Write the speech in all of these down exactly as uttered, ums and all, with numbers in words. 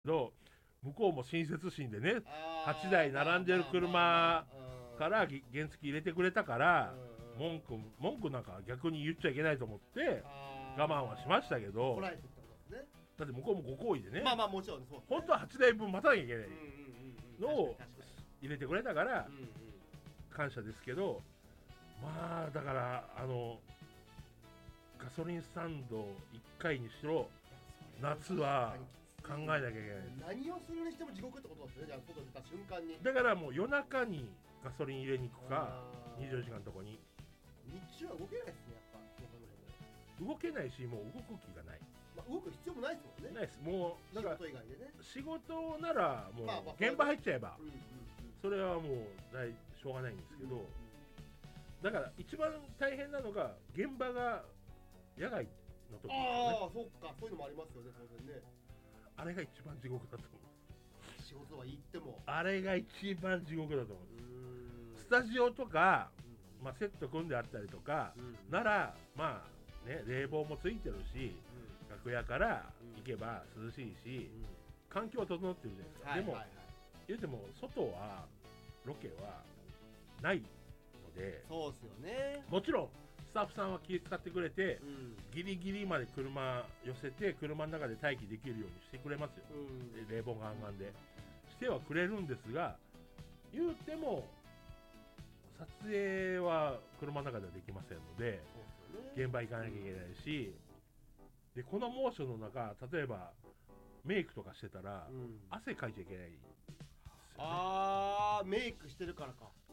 ど、向こうも親切心でね、はちだい並んでる車から原付入れてくれたから、文句文句なんか逆に言っちゃいけないと思って我慢はしましたけど、だって向こうもご好意でね、 まあまあもちろんそう、 本当ははちだいぶん待たなきゃいけないのを入れてくれたから感謝ですけど、まあだからあのガソリンスタンドいっかいにしろ夏は考えなきゃいけない。何をするにしても地獄ってことですね。じゃあ外出た瞬間に。 だからもう夜中にガソリン入れに行くか、にじゅうよじかんのとこに。 日中は動けないですね、やっぱ。 動けないし、もう動く気がない。 まあ、動く必要もないですもんね。 ないです。もうだから仕事以外でね。 仕事ならもう現場入っちゃえば、それはもう大しょうがないんですけど、だから一番大変なのが現場が野外の時ですよね。 ああ、そっか、そういうのもありますよね、当然ね。 あれが一番地獄だと思う。 仕事は行ってもあれが一番地獄だと思う。スタジオとか、まあ、セット組んであったりとか、ならまあね冷房もついてるし、楽屋から行けば涼しいし、環境は整ってるじゃないですか。でも言うても外はロケはないので、 そうですよね。 もちろんスタッフさんは気遣ってくれて、うん、ギリギリまで車寄せて車の中で待機できるようにしてくれますよ、うん、冷房ガンガンでしてはくれるんですが、言うても撮影は車の中ではできませんので、ね、現場行かなきゃいけないし、うん、でこの猛暑の中例えばメイクとかしてたら、うん、汗かいちゃいけないんですよね。 あー、メイクしてるからか、はい、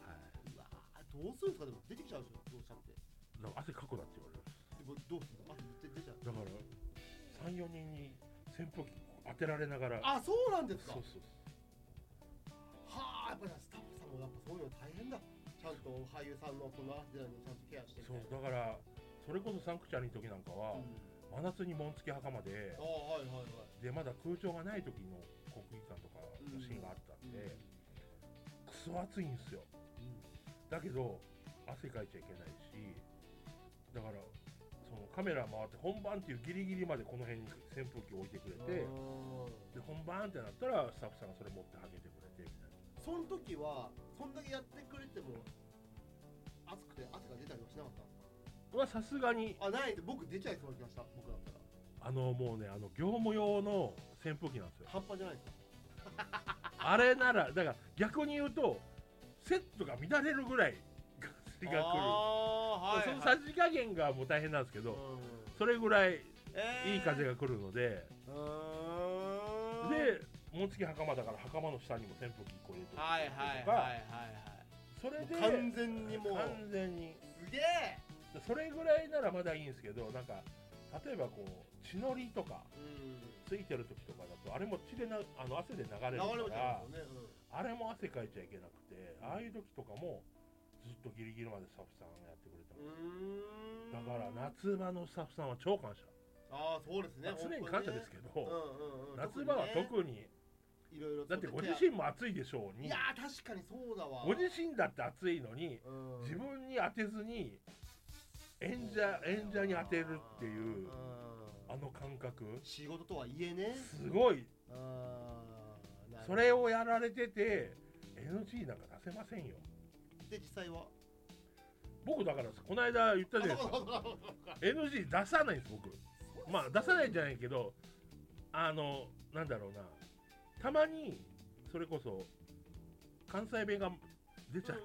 うわどうするんですか。でも出てきちゃうでしょ、どうしたって汗かくなって言われる。 どうするの？汗出ちゃう。 だからさん、よにんに扇風機当てられながら。 あ、そうなんですか。 そうそうそう。 はあ、やっぱりスタッフさんもやっぱそういうの大変だ。ちゃんと俳優さんのその汗にちゃんとケアしてみたいな。 そうだからそれこそサンクチュアリの時なんかは、うん、真夏に紋付き袴で、あ、はいはいはい、でまだ空調がない時の国技館とかのシーンがあったんで、うん、クソ暑いんですよ、うん、だけど汗かいちゃいけないし、だからそのカメラ回って本番っていうギリギリまでこの辺に扇風機置いてくれて、で本番ってなったらスタッフさんがそれ持ってあげてくれてみたいな。 その時はそんだけやってくれても暑くて汗が出たりはしなかったんですか。 はさすがに。 あ、ないで、僕出ちゃいそうな気がした。僕だったらあのもうね、あの業務用の扇風機なんですよ。 半端じゃないですかあれならだから逆に言うとセットが乱れるぐらいが来る。はい、そのさじ加減がもう大変なんですけど、うん、それぐらいいい風が来るので、えー、で紋付き袴だから袴の下にも扇風機こう入れてるとか、はいはいはいはい、それで完全にもう完全にすげえ、 それぐらいならまだいいんですけど、なんか例えばこう血のりとかついてる時とかだと、あれも血でなあの汗で流れるから、ね、うん、あれも汗かいちゃいけなくて、ああいう時とかもずっとギリギリまでスタッフさんがやってくれた。だから夏場のスタッフさんは超感謝。 ああ、そうですね。 常に感謝ですけど、うんうんうん、夏場は特にいろいろだってご自身も暑いでしょうに。 いやー確かにそうだわ。 ご自身だって暑いのに、うん、自分に当てずに演者演者に当てるっていう、うん、あの感覚。 仕事とはいえね。 すごい。あ、それをやられてて エヌジー なんか出せませんよ。 で実際は僕だからこの間言ったじゃないですかエヌジー 出さないんです僕。まあ出さないんじゃないけど、あのなんだろうな、たまにそれこそ関西弁が出ちゃって、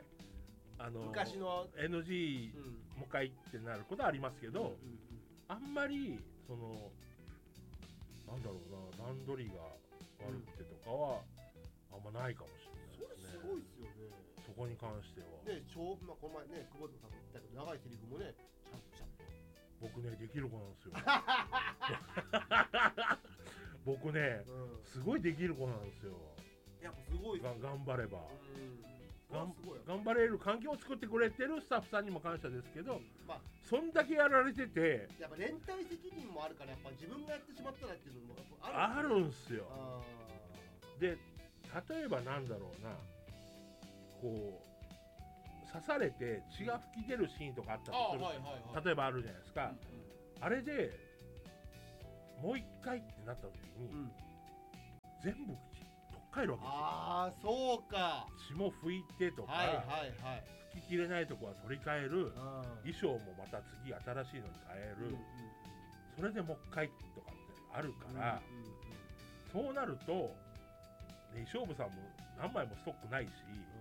うんうん、あの昔のエヌジー、うん、もう一回ってなることはありますけど、うんうんうん、あんまりそのなんだろうな、段取りが悪くてとかはあんまないかもしれないですね。 それすごいですよね。 そこに関しては。 ね、超、まあ、この前ね、久保田さんも言ったけど、長いセリフもね、ちゃんとちゃんと。 僕ね、できる子なんですよ。僕ね、うん、すごいできる子なんですよ。 やっぱすごいですね。頑張れば。 うん、 がん頑張れる環境を作ってくれてるスタッフさんにも感謝ですけど、うん、まあ、そんだけやられてて、 やっぱ連帯責任もあるから、やっぱ自分がやってしまったらっていうのもあるんですよ。で、例えばなんだろうな、こう刺されて血が吹き出るシーンとかあったとする、はいはいはい、例えばあるじゃないですか、うんうん、あれでもう一回ってなった時に、うん、 全部取っ替えるわけですよ。 ああそうか。 血も拭いてとか、 はいはいはい、 拭ききれないとこは取り替える、衣装もまた次新しいのに変える、うんうん、それでもう一回とかってあるから、うんうんうん、そうなると、ね、衣装部さんも何枚もストックないし、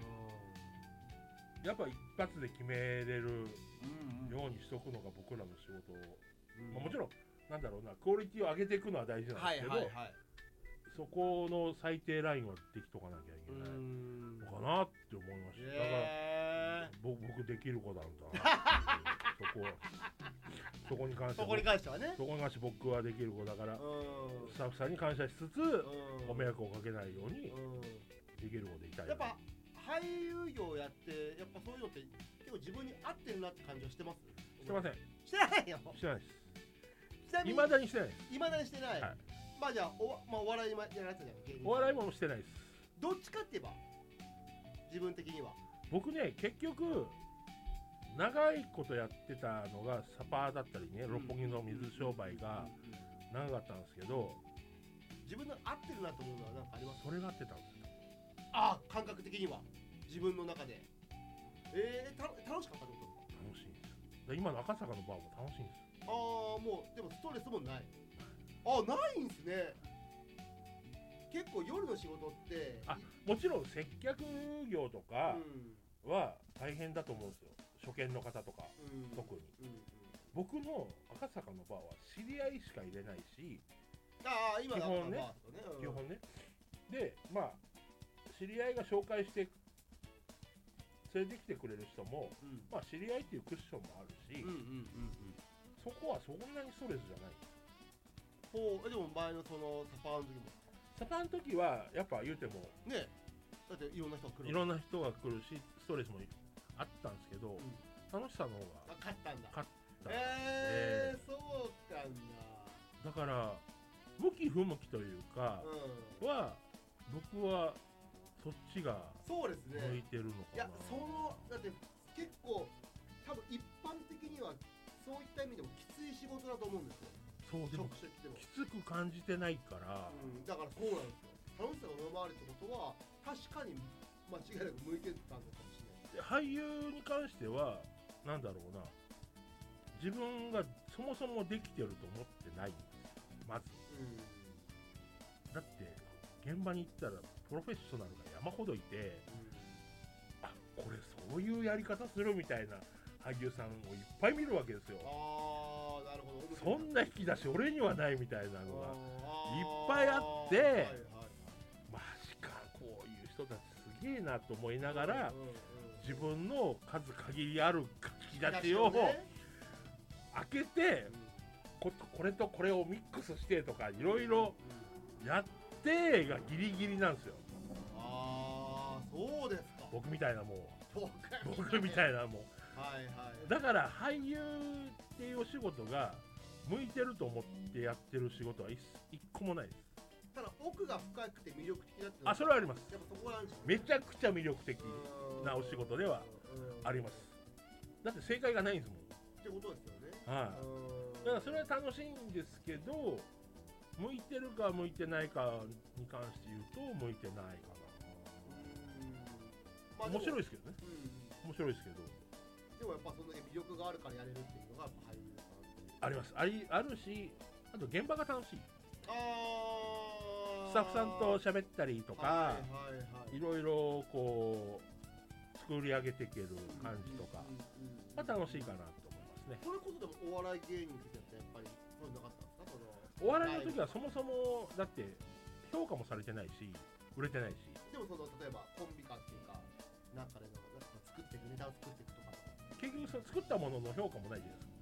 うん、やっぱ一発で決めれるようにしとくのが僕らの仕事、うんまあ、もちろんなんだろうな、クオリティを上げていくのは大事なんですけど、はいはいはい、そこの最低ラインはできとかなきゃいけないのかなって思いました。だから僕できる子なんだそこそこに関してはそこに関してはねそこに関して僕はできる子だからスタッフさんに感謝しつつご迷惑をかけないようにできる子でいたい。 やっぱ俳優業やってやっぱそういうのって結構自分に合ってるなって感じはしてます？ してません。 してないよ。 してないです。いまだにしてないです。 いまだにしてない、はい、まあじゃあ お,、まあ、お笑いやられてたじゃん。 お笑いもしてないです。 どっちかって言えば自分的には僕ね結局長いことやってたのがサパーだったりね、うん、六本木の水商売が長かったんですけど、 自分の合ってるなと思うのは何かあります？ それが合ってたんですよ。 ああ感覚的には自分の中でえー、た楽しかったってことですか？ 楽しいんですよ。今の赤坂のバーも楽しいんですよ。 ああもうでもストレスもない。あないんすね。結構夜の仕事ってあもちろん接客業とかは大変だと思うんですよ。初見の方とか、うん、特に、うんうん、僕の赤坂のバーは知り合いしか入れないし、 ああ今の基本ね、ねうん、基本ねでまあ知り合いが紹介して連れてきてくれる人も、うん、まあ知り合いっていうクッションもあるし、うんうんうんうん、そこはそんなにストレスじゃない。 ほうでも前のそのサパーの時もサパーの時はやっぱ言うてもねだっていろんな人が来るいろんな人が来るしストレスもあったんですけど、うん、楽しさの方が勝ったんだ。 勝ったえー、そうかんだ。だから向き不向きというか、うん、は僕はそっちが向いてるのかな。 いやそのだって結構多分一般的にはそういった意味でもきつい仕事だと思うんですよ。 そうでもきつく感じてないから、 うん、だからそうなんですよ。楽しさが上回るってことは確かに間違いなく向いてたのかもしれない。 俳優に関してはなんだろうな、自分がそもそもできてると思ってないんですよまず、うん、だって現場に行ったらプロフェッショナルが山ほどいて、うん、あこれそういうやり方するみたいな俳優さんをいっぱい見るわけですよ。 あーなるほど。 そんな引き出し俺にはないみたいなのがいっぱいあって、はいはいはい、マジかこういう人たちすげえなと思いながら、うんうんうん、自分の数限りある引き出しを開けて、うん、こ, これとこれをミックスしてとかいろいろやってがギリギリなんですよ。 あーそうですか。 僕みたいなもう僕みたいなもう、はいはい、だから俳優っていうお仕事が向いてると思ってやってる仕事は一個もないです。 ただ奥が深くて魅力的だってあそれはあります。 やっぱそこなんですよね。 めちゃくちゃ魅力的なお仕事ではあります。だって正解がないんですもんってことですよね。 はい、だからそれは楽しいんですけど向いてるか向いてないかに関して言うと向いてないかな。うん、まあ、面白いですけどね、うん、面白いですけどでもやっぱその魅力があるからやれるっていうのがやっぱ俳優さんあります。ありあるし、あと現場が楽しい。 あスタッフさんと喋ったりとか、はいはいはい、いろいろこう作り上げていける感じとか、まあ、楽しいかなと思いますね。 それこそでもお笑い芸人の時ってやっぱりそういうのなかったんですか？そのお笑いの時はそもそもだって評価もされてないし売れてないし。 でもその例えばコンビかっていうかなんかでのなんか作っていくネタを作っていくとか結局その作ったものの評価もないじゃないですか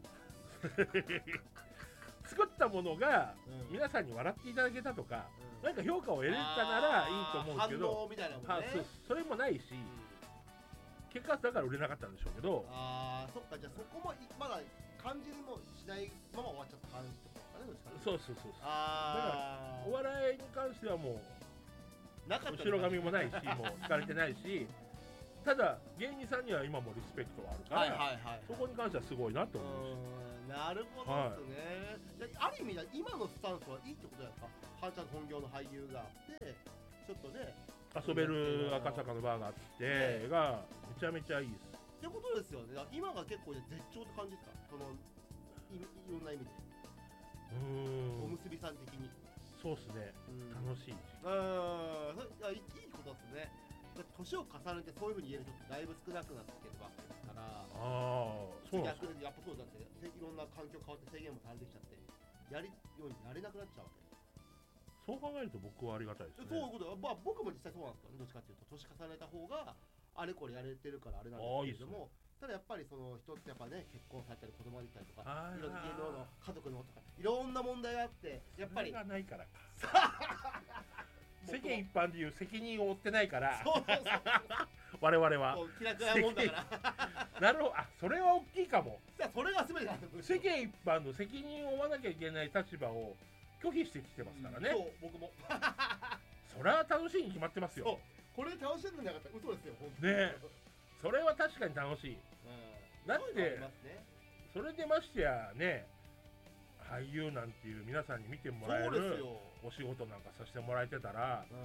作ったものが皆さんに笑っていただけたとか、うん、なんか評価を得れたならいいと思うんですけど、 反応みたいなもんね、 そ, それもないし、うん、結果だから売れなかったんでしょうけど。 あーそっか。じゃあそこもまだ感じもしないまま終わっちゃった感じとかですかね。 そうそうそうそう。 あだからお笑いに関してはもうなかった後ろ髪もないしもう疲れてないし、ただ芸人さんには今もリスペクトはあるから、はいはいはいはい、そこに関してはすごいなと思います。 なるほどですね、はい、ある意味で今のスタンスはいいってことじゃないですか。はんちゃん本業の俳優があってちょっとね遊べる赤坂のバーがあって、ね、がめちゃめちゃいいですってことですよね。今が結構、ね、絶頂って感じですか、その い, いろんな意味で。うーん、おむすびさん的に。 そうですね、楽しい。 ああ、いいことですね。年を重ねてそういう風に言える人ってだいぶ少なくなってきてるわけですから。ああ、そうなんですか。やっぱそうだって、いろんな環境変わって制限もされてきちゃって、やるようになれなくなっちゃうわけ。 そう考えると僕はありがたいですね。 そういうこと、まあ僕も実際そうなんですかね。どっちかっていうと年重ねた方があれこれやれてるからあれなんですけれども、ただやっぱりその人ってやっぱね、結婚されたり子供ができたりとか、いろんな家の家族のとかいろんな問題があって、やっぱりそれがないからか。世間一般でいう責任を負ってないから。そうそうそう我々は気楽なもんだからなるほど、あ、それは大きいかも。 それが全てなんだ。 世間一般の責任を負わなきゃいけない立場を拒否してきてますからね、 うん、そう僕もそれは楽しいに決まってますよ。 そうこれ楽しんでなかったら嘘ですよ本当にね。それは確かに楽しい、うん、だって、ね、それでましてやね、俳優なんていう皆さんに見てもらえるお仕事なんかさせてもらえてたら、うん、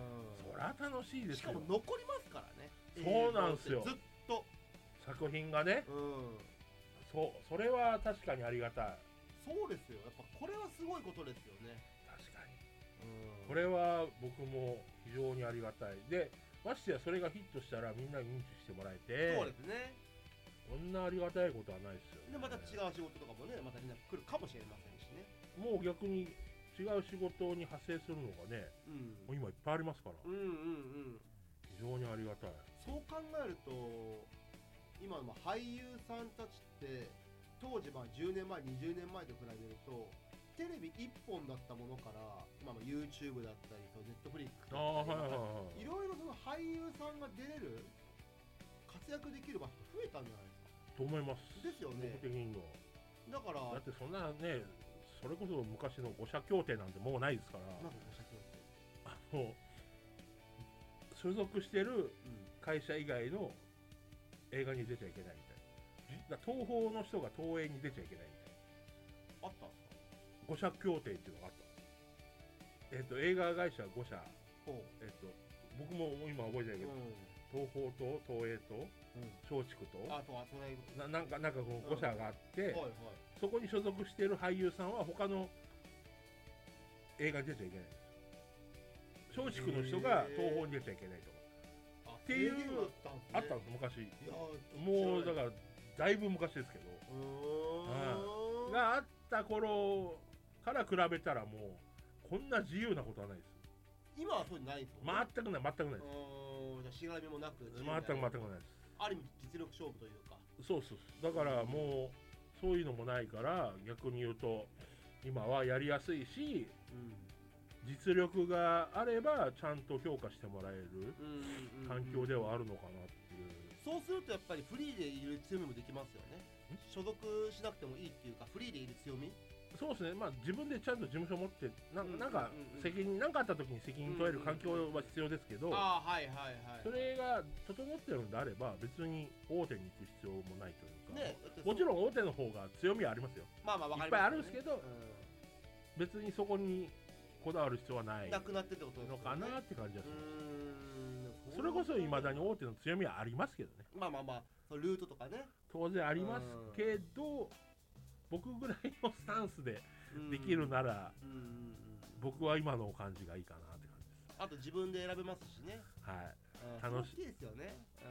そりゃ楽しいですよ。 しかも残りますからね。 そうなんですよ、 ずっと作品がね、うん、そう、それは確かにありがたい。 そうですよ、やっぱこれはすごいことですよね。 確かに、うん、これは僕も非常にありがたい。でましてやそれがヒットしたらみんなに認知してもらえて、 そうですね、 こんなありがたいことはないですよね。 でまた違う仕事とかもね、またみんな来るかもしれませんしね。 もう逆に違う仕事に派生するのがね、うん、もう今いっぱいありますから、うんうんうん、非常にありがたい。 そう考えると今の俳優さんたちって当時まあじゅうねんまえにじゅうねんまえと比べるとテレビいっぽんだったものから今 YouTube だったりと Netflix だったりいろいろその俳優さんが出れる活躍できる場所増えたんじゃないですかと思います。 ですよね。 僕的にはだからだってそんなね、それこそ昔の五社協定なんてもうないですから。 なんか五社協定、 あの所属してる会社以外の映画に出ちゃいけないみたいな。だから東宝の人が東映に出ちゃいけないみたいな。あったんですか？ 五社協定っていうのがあった。えっと映画会社ご社、えっと僕も今覚えてないけど、うん、東宝と東映と松竹と、うん、あとはそれななんかなんかこのご社があって、うんはいはい、そこに所属している俳優さんは他の映画に出ちゃいけないんですよ。松竹の人が東宝に出ちゃいけないとかっていうあったんです昔。もうだからだいぶ昔ですけど、うん、があった頃から比べたらもうこんな自由なことはないです。 今はそういうのないですもんね。全くない全くないです。 じゃあしがらみもなく全く全くないです。 ある意味実力勝負というか。 そうそうそう。だからもうそういうのもないから逆に言うと今はやりやすいし、うん、実力があればちゃんと評価してもらえる環境ではあるのかなっていう。 そうするとやっぱりフリーでいる強みもできますよね。所属しなくてもいいっていうかフリーでいる強み。 そうですね、まあ、自分でちゃんと事務所持ってな、なんか責任何かあった時に責任取れる環境は必要ですけど、それが整ってるんであれば別に大手に行く必要もないというか、ね、もちろん大手の方が強みはありますよ。まあまあわかりますよね。いっぱいあるんですけど、うん、別にそこにこだわる必要はないなくなってってことですよね。 のかなって感じがします。それこそいまだに大手の強みはありますけどね。 まあまあまあルートとかね当然ありますけど、僕ぐらいのスタンスでできるなら、うんうんうん、僕は今の感じがいいかなって感じです。 あと自分で選べますしね。 はい、 楽しいですよね、うん、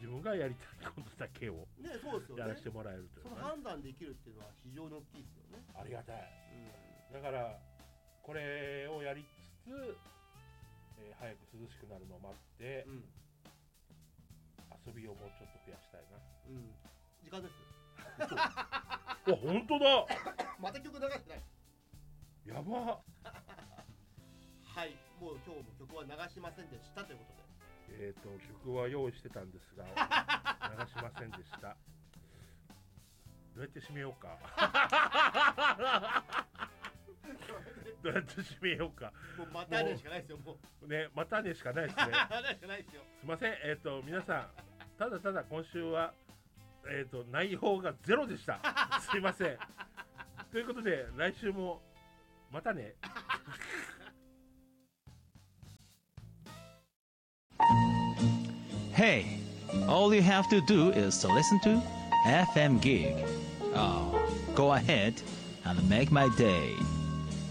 自分がやりたいことだけを、 ね、そうですよね、 やらせてもらえるという、ね、 その判断できるっていうのは非常に大きいですよね。 ありがたい、うん、だからこれをやりつつ、えー、早く涼しくなるのを待って、うん、遊びをもうちょっと増やしたいな、 うん、時間です。 あ、本当だ。 また曲流してない。 やば。 はい、もう今日も曲は流しませんでしたということで。えっと曲は用意してたんですが流しませんでした。どうやって締めようか。どうやって締めようか。 もうまたねしかないですよ。もうね、またねしかないですね。すいません。えっと皆さん、ただただ今週は。えーと内容がゼロでした。すいません。ということで来週もまたね。 Hey, all you have to do is to listen to エフエム Gig. Oh, go ahead and make my day.